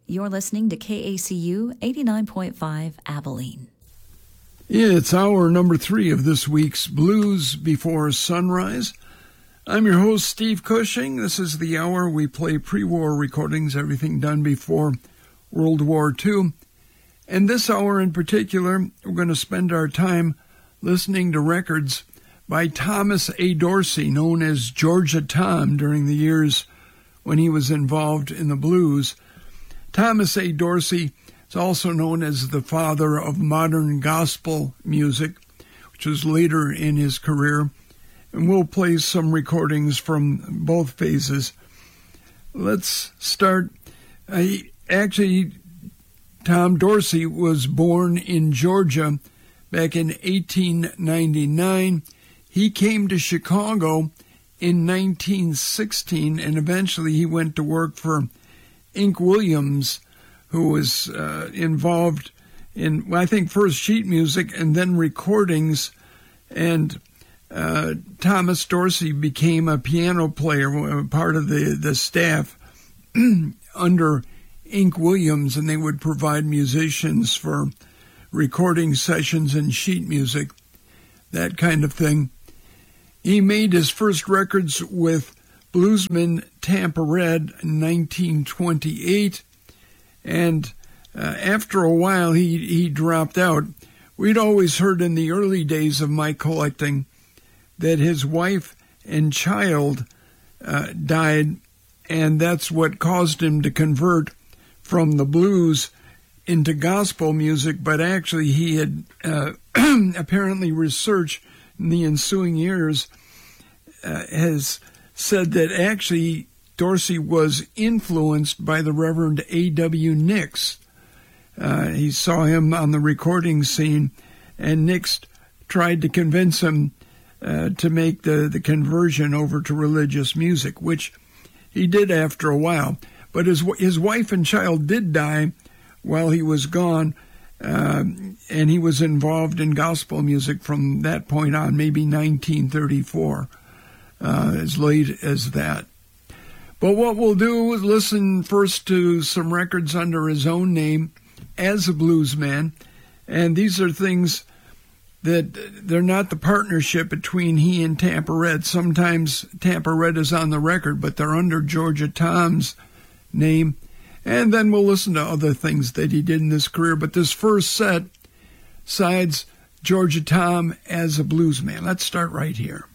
You're listening to KACU 89.5 Abilene. It's hour number 3 of this week's Blues Before Sunrise. I'm your host, Steve Cushing. This is the hour we play pre-war recordings, everything done before World War II. And this hour in particular, we're going to spend our time listening to records by Thomas A. Dorsey, known as Georgia Tom, during the years when he was involved in the blues. Thomas A. Dorsey is also known as the father of modern gospel music, which was later in his career. And we'll play some recordings from both phases. Let's start. Tom Dorsey was born in Georgia back in 1899. He came to Chicago in 1916, and eventually he went to work for Ink Williams, who was involved in, I think, first sheet music and then recordings. And Thomas Dorsey became a piano player, part of the staff under Ink Williams, and they would provide musicians for recording sessions and sheet music, that kind of thing. He made his first records with bluesman Tampa Red in 1928, and after a while he dropped out. We'd always heard in the early days of my collecting that his wife and child died, and that's what caused him to convert from the blues into gospel music. But actually he had apparently researched in the ensuing years has said that actually Dorsey was influenced by the Reverend A.W. Nix. He saw him on the recording scene, and Nix tried to convince him to make the conversion over to religious music, which he did after a while. But his wife and child did die while he was gone, and he was involved in gospel music from that point on, maybe 1934, as late as that. But what we'll do is listen first to some records under his own name as a bluesman, and these are things that they're not the partnership between he and Tampa Red. Sometimes Tampa Red is on the record, but they're under Georgia Tom's name. And then we'll listen to other things that he did in his career. But this first set sides Georgia Tom as a bluesman. Let's start right here.